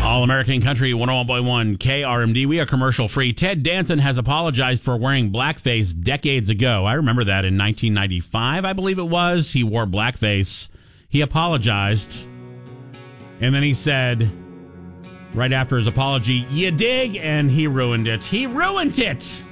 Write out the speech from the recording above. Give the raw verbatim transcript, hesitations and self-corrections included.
All American Country one oh one point one K R M D. We are commercial free. Ted Danson has apologized for wearing blackface decades ago. I remember that in nineteen ninety-five, I believe it was. He wore blackface. He apologized. And then he said, right after his apology, "You dig?" And he ruined it. He ruined it.